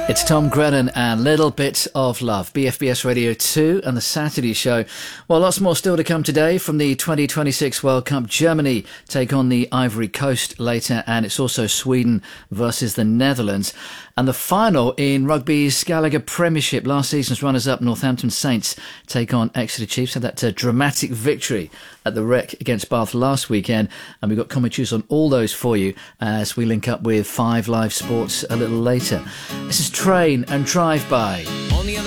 It's Tom Grennan and Little Bit of Love, BFBS Radio 2 and the Saturday Show. Well, lots more still to come today from the 2026 World Cup. Germany take on the Ivory Coast later, and it's also Sweden versus the Netherlands. And the final in rugby's Gallagher Premiership, last season's runners-up Northampton Saints take on Exeter Chiefs. Had that dramatic victory at the Rec against Bath last weekend, and we've got commentaries on all those for you as we link up with 5 Live Sports a little later. This is Train and Drive By. On the other